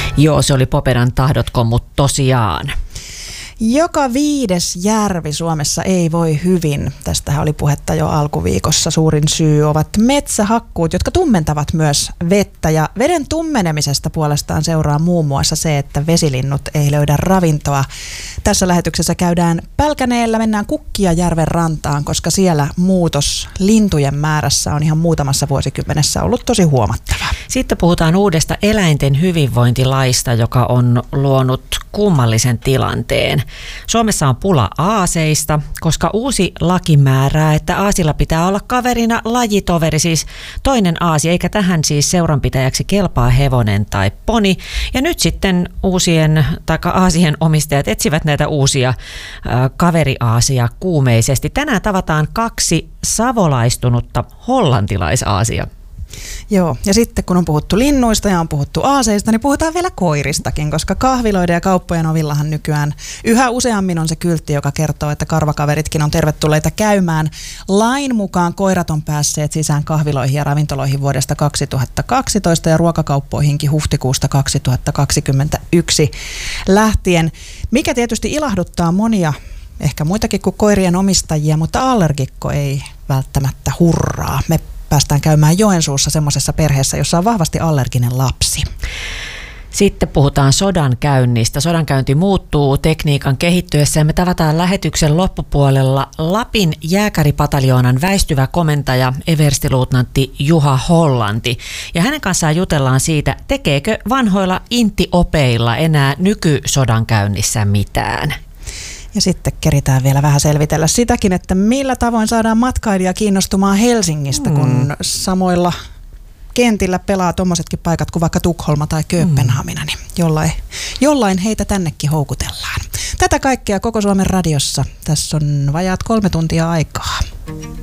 Joo, se oli Popedan Tahdotko mut tosiaan. Joka 5. järvi Suomessa ei voi hyvin. Tästähän oli puhetta jo alkuviikossa. Suurin syy ovat metsähakkuut, jotka tummentavat myös vettä. Ja veden tummenemisesta puolestaan seuraa muun muassa se, että vesilinnut ei löydä ravintoa. Tässä lähetyksessä käydään Pälkäneellä, mennään Kukkijajärven rantaan, koska siellä muutos lintujen määrässä on ihan muutamassa vuosikymmenessä ollut tosi huomattava. Sitten puhutaan uudesta eläinten hyvinvointilaista, joka on luonut kummallisen tilanteen. Suomessa on pula aaseista, koska uusi laki määrää, että aasilla pitää olla kaverina lajitoveri, siis toinen aasi, eikä tähän siis seuranpitäjäksi kelpaa hevonen tai poni. Ja nyt sitten aasien omistajat etsivät näitä uusia kaveriaasia kuumeisesti. Tänään tavataan 2 savolaistunutta hollantilaisaasia. Joo, ja sitten kun on puhuttu linnuista ja on puhuttu aaseista, niin puhutaan vielä koiristakin, koska kahviloiden ja kauppojen ovillahan nykyään yhä useammin on se kyltti, joka kertoo, että karvakaveritkin on tervetulleita käymään. Lain mukaan koirat on päässeet sisään kahviloihin ja ravintoloihin vuodesta 2012 ja ruokakauppoihinkin huhtikuusta 2021 lähtien, mikä tietysti ilahduttaa monia, ehkä muitakin kuin koirien omistajia, mutta allergikko ei välttämättä hurraa. Me päästään käymään Joensuussa semmoisessa perheessä, jossa on vahvasti allerginen lapsi. Sitten puhutaan sodankäynnistä. Sodankäynti muuttuu tekniikan kehittyessä ja me tavataan lähetyksen loppupuolella Lapin jääkäripataljoonan väistyvä komentaja everstiluutnantti Juha Hollanti. Ja hänen kanssaan jutellaan siitä, tekeekö vanhoilla intiopeilla enää nykysodankäynnissä mitään. Ja sitten keritään vielä vähän selvitellä sitäkin, että millä tavoin saadaan matkailija kiinnostumaan Helsingistä, kun samoilla kentillä pelaa tommosetkin paikat kuin vaikka Tukholma tai Kööpenhamina, niin jollain heitä tännekin houkutellaan. Tätä kaikkea Koko Suomen radiossa. Tässä on vajaat 3 tuntia aikaa.